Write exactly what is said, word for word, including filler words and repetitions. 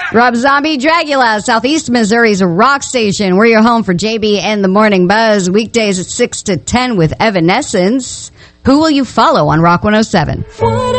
Rob Zombie, Dragula, Southeast Missouri's rock station. We're your home for J B and the Morning Buzz. Weekdays at six to ten with Evanescence. Who will you follow on Rock one oh seven?